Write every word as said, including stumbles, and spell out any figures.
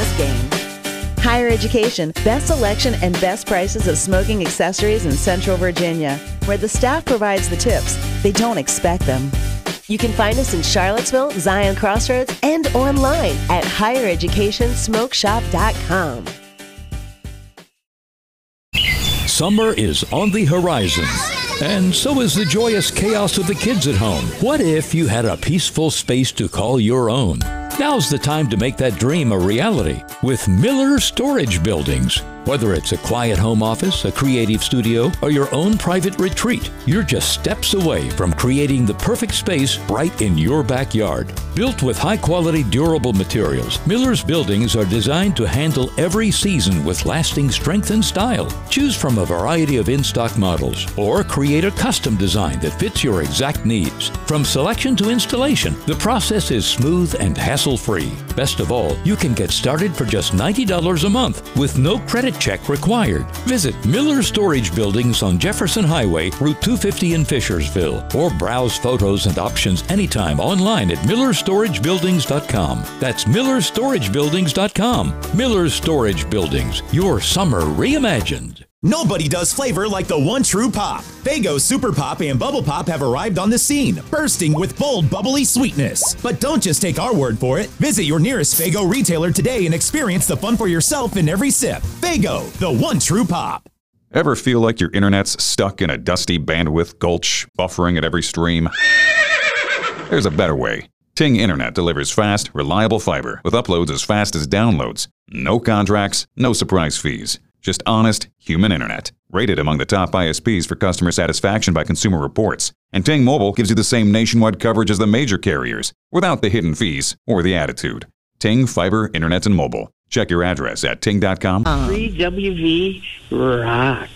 this game. Higher Education, best selection and best prices of smoking accessories in Central Virginia, where the staff provides the tips. They don't expect them. You can find us in Charlottesville, Zion Crossroads, and online at higher education smoke shop dot com. Summer is on the horizon, and so is the joyous chaos of the kids at home. What if you had a peaceful space to call your own? Now's the time to make that dream a reality with Miller Storage Buildings. Whether it's a quiet home office, a creative studio, or your own private retreat, you're just steps away from creating the perfect space right in your backyard. Built with high-quality, durable materials, Miller's buildings are designed to handle every season with lasting strength and style. Choose from a variety of in-stock models, or create a custom design that fits your exact needs. From selection to installation, the process is smooth and hassle-free. Best of all, you can get started for just ninety dollars a month with no credit check required. Visit Miller Storage Buildings on Jefferson Highway, Route two fifty in Fishersville, or browse photos and options anytime online at miller storage buildings dot com. That's miller storage buildings dot com. Miller Storage Buildings, your summer reimagined. Nobody does flavor like the one true pop. Faygo Super Pop and Bubble Pop have arrived on the scene, bursting with bold, bubbly sweetness. But don't just take our word for it. Visit your nearest Faygo retailer today and experience the fun for yourself in every sip. Faygo, the one true pop. Ever feel like your internet's stuck in a dusty bandwidth gulch, buffering at every stream? There's a better way. Ting Internet delivers fast, reliable fiber with uploads as fast as downloads. No contracts, no surprise fees. Just honest, human internet. Rated among the top I S Ps for customer satisfaction by Consumer Reports. And Ting Mobile gives you the same nationwide coverage as the major carriers, without the hidden fees or the attitude. Ting Fiber, Internet, and Mobile. Check your address at ting dot com. three W V rocks.